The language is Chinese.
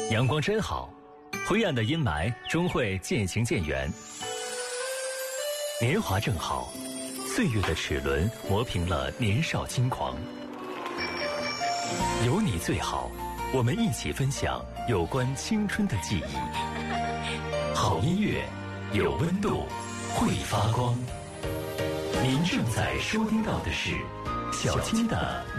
阳光真好，灰暗的阴霾终会渐行渐远。年华正好，岁月的齿轮磨平了年少轻狂。有你最好，我们一起分享有关青春的记忆。好音乐，有温度，会发光。您正在收听到的是小青的